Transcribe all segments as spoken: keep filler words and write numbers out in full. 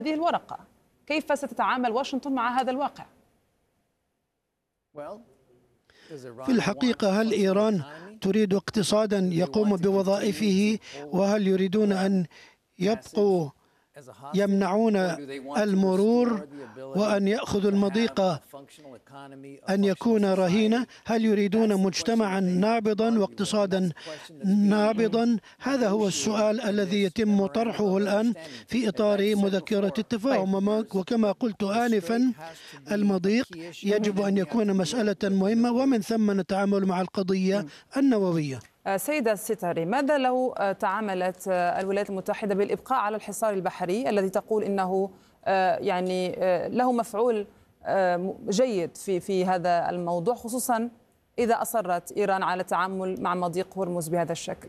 هذه الورقة. كيف ستتعامل واشنطن مع هذا الواقع؟ في الحقيقة هل إيران تريد اقتصادا يقوم بوظائفه، وهل يريدون أن يبقوا يمنعون المرور وأن يأخذوا المضيق أن يكون رهينة؟ هل يريدون مجتمعا نابضا واقتصادا نابضا؟ هذا هو السؤال الذي يتم طرحه الآن في إطار مذكرة التفاهم. وكما قلت آنفا، المضيق يجب أن يكون مسألة مهمة، ومن ثم نتعامل مع القضية النووية. سيدة الستاري، ماذا لو تعاملت الولايات المتحدة بالإبقاء على الحصار البحري الذي تقول إنه يعني له مفعول جيد في في هذا الموضوع، خصوصا إذا أصرت إيران على التعامل مع مضيق هرمز بهذا الشكل؟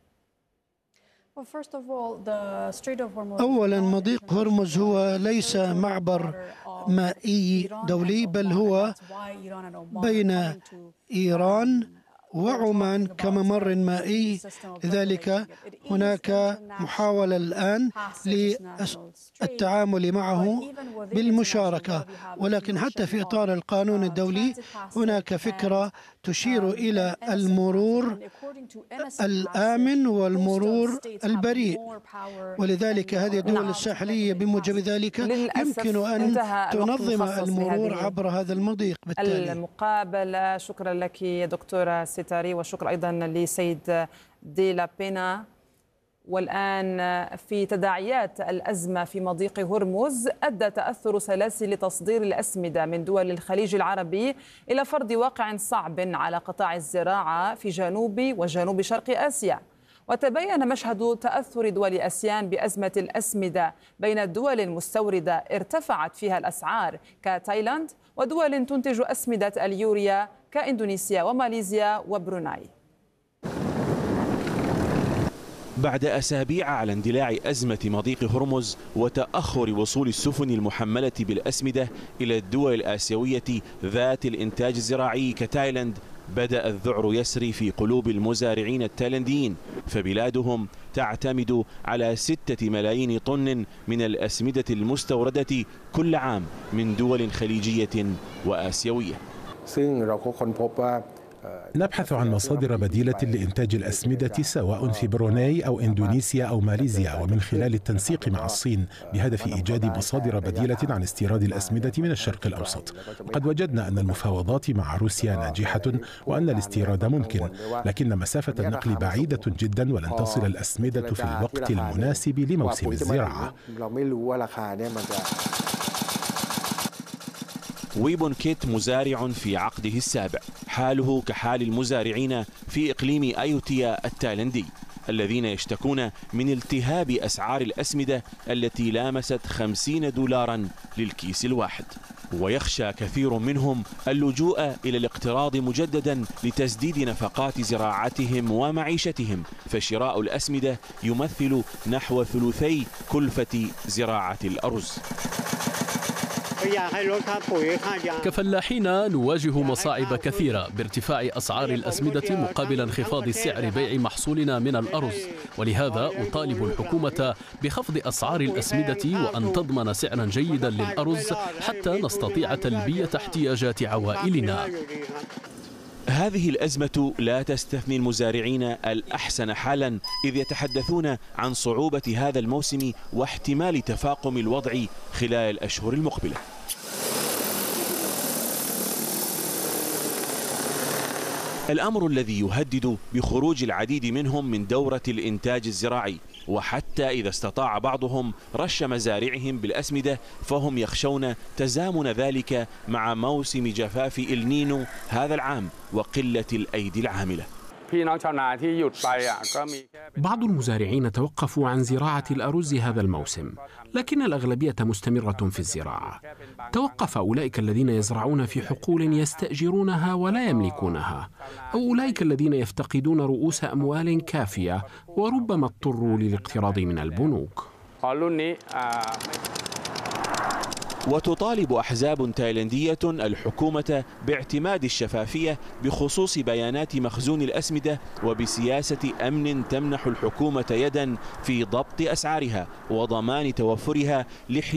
أولا، مضيق هرمز هو ليس معبر مائي دولي، بل هو بين إيران وعمان كممر مائي. لذلك هناك محاولة الآن للتعامل معه بالمشاركة، ولكن حتى في إطار القانون الدولي هناك فكرة تشير إلى المرور الآمن والمرور البريء، ولذلك هذه الدول الساحلية بموجب ذلك يمكن أن تنظم المرور عبر هذا المضيق بالتالي. المقابلة، شكرا لك دكتورة ستاري، وشكرا أيضا لسيد دي لا بينا. والآن في تداعيات الأزمة في مضيق هرمز، أدى تأثر سلاسل تصدير الأسمدة من دول الخليج العربي إلى فرض واقع صعب على قطاع الزراعة في جنوب وجنوب شرق آسيا. وتبين مشهد تأثر دول آسيان بأزمة الأسمدة بين الدول المستوردة ارتفعت فيها الأسعار كتايلاند، ودول تنتج أسمدة اليوريا كإندونيسيا وماليزيا وبروناي. بعد أسابيع على اندلاع أزمة مضيق هرمز وتأخر وصول السفن المحملة بالأسمدة إلى الدول الآسيوية ذات الإنتاج الزراعي كتايلاند، بدأ الذعر يسري في قلوب المزارعين التايلنديين، فبلادهم تعتمد على ستة ملايين طن من الأسمدة المستوردة كل عام من دول خليجية وآسيوية. نبحث عن مصادر بديلة لإنتاج الأسمدة سواء في بروناي أو إندونيسيا أو ماليزيا، ومن خلال التنسيق مع الصين بهدف إيجاد مصادر بديلة عن استيراد الأسمدة من الشرق الأوسط. قد وجدنا أن المفاوضات مع روسيا ناجحة وأن الاستيراد ممكن، لكن مسافة النقل بعيدة جدا ولن تصل الأسمدة في الوقت المناسب لموسم الزراعة. ويبون كيت مزارع في عقده السابع، حاله كحال المزارعين في إقليم أيوتيا التايلندي الذين يشتكون من التهاب أسعار الأسمدة التي لامست خمسين دولاراً للكيس الواحد. ويخشى كثير منهم اللجوء إلى الاقتراض مجدداً لتسديد نفقات زراعتهم ومعيشتهم، فشراء الأسمدة يمثل نحو ثلثي كلفة زراعة الأرز. كفلاحين نواجه مصاعب كثيرة بارتفاع أسعار الأسمدة مقابل انخفاض سعر بيع محصولنا من الأرز، ولهذا أطالب الحكومة بخفض أسعار الأسمدة وأن تضمن سعرا جيدا للأرز حتى نستطيع تلبية احتياجات عوائلنا. هذه الأزمة لا تستثني المزارعين الأحسن حالا، إذ يتحدثون عن صعوبة هذا الموسم واحتمال تفاقم الوضع خلال الأشهر المقبلة. الأمر الذي يهدد بخروج العديد منهم من دورة الإنتاج الزراعي، وحتى إذا استطاع بعضهم رش مزارعهم بالأسمدة فهم يخشون تزامن ذلك مع موسم جفاف النينو هذا العام وقلة الأيدي العاملة. بعض المزارعين توقفوا عن زراعة الأرز هذا الموسم، لكن الأغلبية مستمرة في الزراعة. توقف أولئك الذين يزرعون في حقول يستأجرونها ولا يملكونها، أو أولئك الذين يفتقدون رؤوس أموال كافية وربما اضطروا للاقتراض من البنوك. وتطالب أحزاب تايلندية الحكومة باعتماد الشفافية بخصوص بيانات مخزون الأسمدة وبسياسة أمن تمنح الحكومة يدا في ضبط أسعارها وضمان توفرها لحماية